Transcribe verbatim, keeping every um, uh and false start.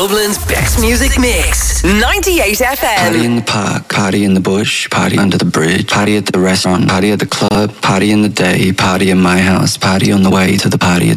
Dublin's best music mix. ninety-eight F M. Party in the park, party in the bush, party under the bridge, party at the restaurant, party at the club, party in the day, party in my house, party on the way to the party.